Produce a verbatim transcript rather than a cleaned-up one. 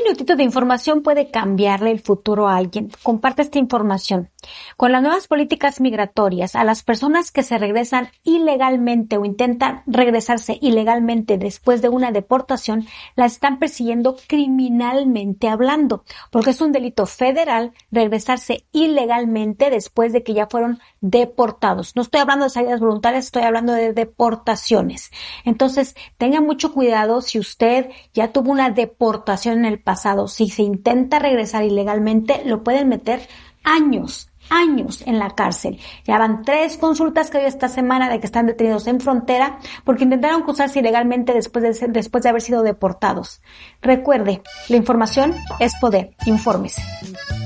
minutito de información puede cambiarle el futuro a alguien. Comparte esta información. Con las nuevas políticas migratorias, a las personas que se regresan ilegalmente o intentan regresarse ilegalmente después de una deportación, las están persiguiendo criminalmente hablando, porque es un delito federal regresarse ilegalmente después de que ya fueron deportados. No estoy hablando de salidas voluntarias, estoy hablando de deportaciones. Entonces, tenga mucho cuidado si usted ya tuvo una deportación en el pasado. Si se intenta regresar ilegalmente, lo pueden meter años, años en la cárcel. Ya van tres consultas que hay esta semana de que están detenidos en frontera porque intentaron cruzarse ilegalmente después de, ser, después de haber sido deportados. Recuerde, la información es poder. Infórmese.